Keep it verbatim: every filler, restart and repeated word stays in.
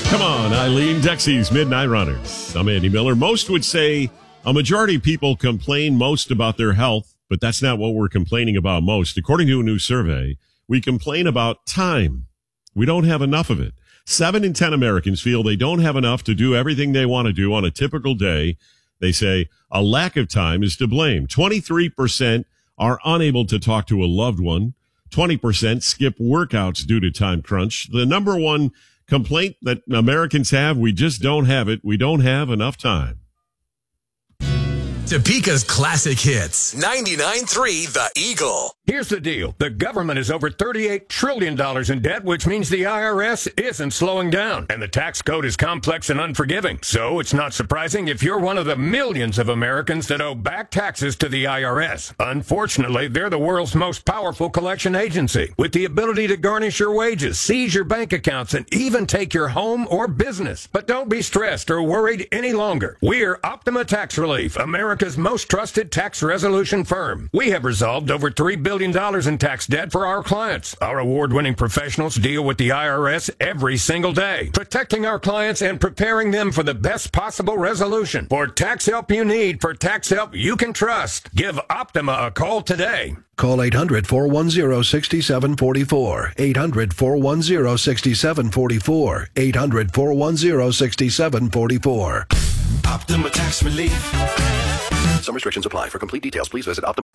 Come on, Eileen, Dexy's Midnight Runners. I'm Andy Miller. Most would say a majority of people complain most about their health, but that's not what we're complaining about most. According to a new survey, we complain about time. We don't have enough of it. Seven in ten Americans feel they don't have enough to do everything they want to do on a typical day. They say a lack of time is to blame. twenty-three percent are unable to talk to a loved one. twenty percent skip workouts due to time crunch. The number one complaint that Americans have, we just don't have it. We don't have enough time. Topeka's classic hits. ninety-nine point three The Eagle. Here's the deal. The government is over thirty-eight trillion dollars in debt, which means the I R S isn't slowing down. And the tax code is complex and unforgiving. So it's not surprising if you're one of the millions of Americans that owe back taxes to the I R S. Unfortunately, they're the world's most powerful collection agency, with the ability to garnish your wages, seize your bank accounts, and even take your home or business. But don't be stressed or worried any longer. We're Optima Tax Relief, America's most trusted tax resolution firm. We have resolved over three billion dollars in tax debt for our clients. Our award-winning professionals deal with the I R S every single day, protecting our clients and preparing them for the best possible resolution. For tax help you need, for tax help you can trust, give Optima a call today. Call eight hundred, four one zero, six seven four four. eight hundred, four one zero, six seven four four. eight hundred, four one zero, six seven four four. Optima Tax Relief. Some restrictions apply. For complete details, please visit Optima.